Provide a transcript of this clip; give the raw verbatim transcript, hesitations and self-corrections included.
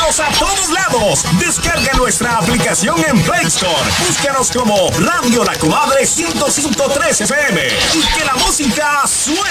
Bienvenidos a todos lados. Descarga nuestra aplicación en Play Store. Búscanos como Radio La Comadre ciento cinco punto tres F M y que la música suene.